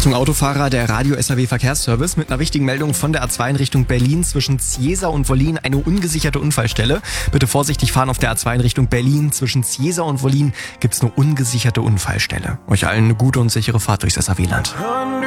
Achtung Autofahrer, der Radio SAW Verkehrsservice mit einer wichtigen Meldung von der A2 in Richtung Berlin zwischen Ziesa und Wollin, eine ungesicherte Unfallstelle. Bitte vorsichtig fahren auf der A2 in Richtung Berlin. Zwischen Ziesa und Wollin gibt's eine ungesicherte Unfallstelle. Euch allen eine gute und sichere Fahrt durchs SAW-Land.